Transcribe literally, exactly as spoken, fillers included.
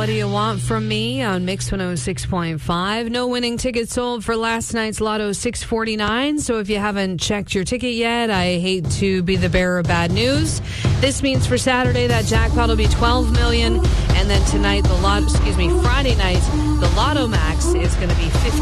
What Do You Want From Me on Mix one oh six point five. No winning tickets sold for last night's Lotto six forty-nine. So if you haven't checked your ticket yet, I hate to be the bearer of bad news. This means for Saturday that jackpot will be twelve million dollars. And then tonight, the lot, excuse me, Friday night, the Lotto Max is going to be fifteen.